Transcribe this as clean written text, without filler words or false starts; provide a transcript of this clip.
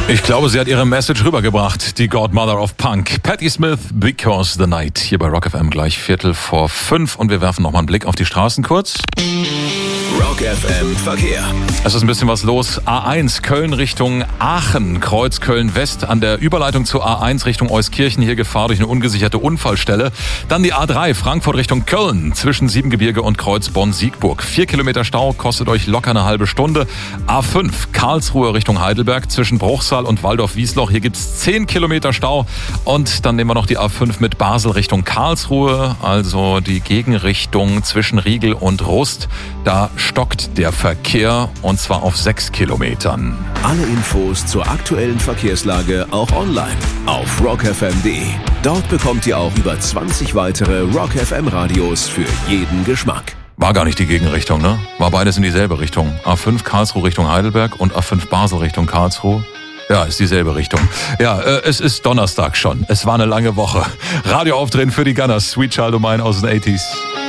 Ich glaube, sie hat ihre Message rübergebracht, die Godmother of Punk. Patti Smith, Because the Night. Hier bei Rock FM gleich 5:15 und wir werfen nochmal einen Blick auf die Straßen kurz. Rock FM Verkehr. Es ist ein bisschen was los. A1 Köln Richtung Aachen, Kreuz Köln West an der Überleitung zur A1 Richtung Euskirchen. Hier Gefahr durch eine ungesicherte Unfallstelle. Dann die A3 Frankfurt Richtung Köln zwischen Siebengebirge und Kreuz Bonn-Siegburg. 4 Kilometer Stau, kostet euch locker eine halbe Stunde. A5 Karlsruhe Richtung Heidelberg zwischen Bruchsal und Waldorf-Wiesloch. Hier gibt's 10 Kilometer Stau. Und dann nehmen wir noch die A5 mit Basel Richtung Karlsruhe, also die Gegenrichtung zwischen Riegel und Rust. Da stockt der Verkehr und zwar auf 6 Kilometern. Alle Infos zur aktuellen Verkehrslage auch online auf rockfm.de. Dort bekommt ihr auch über 20 weitere Rock FM Radios für jeden Geschmack. War gar nicht die Gegenrichtung, ne? War beides in dieselbe Richtung. A5 Karlsruhe Richtung Heidelberg und A5 Basel Richtung Karlsruhe. Ja, ist dieselbe Richtung. Ja, es ist Donnerstag schon. Es war eine lange Woche. Radio aufdrehen für die Gunners. Sweet Child O' Mine aus den 80s.